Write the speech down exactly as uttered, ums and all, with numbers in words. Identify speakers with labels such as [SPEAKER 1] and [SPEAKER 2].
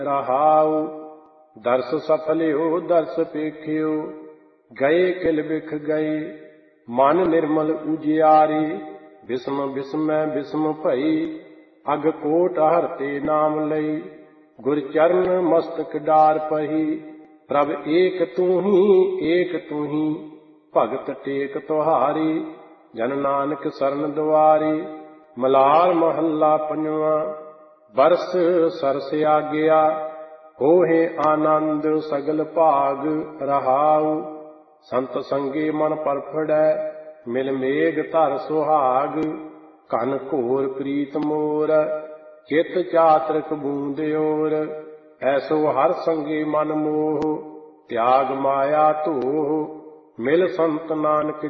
[SPEAKER 1] रहाऊ। दर्श सफलियो दर्श पेखियो, गए किल बिख गए। मन निर्मल उजियारी, बिस्म बिस्मै बिस्म भई। अग कोट हरते नाम लई, गुर चरण मस्तक डार पही। प्रभ एक तू ही एक तू ही, भगत टेक तुहारी। जन नानक सरन दुआरी। मलार महला पंजवा। बरस सरस आग्या, होहे आनंद सगल भाग। रहाऊ। संत संगे मन परफड़ै, मिल मेघ धर सुहाग। घन घोर प्रीत मोर, चित चातरक बूंद ओर। ऐसो हर संगे मन मोह, त्याग माया धोह। मिल संत नानक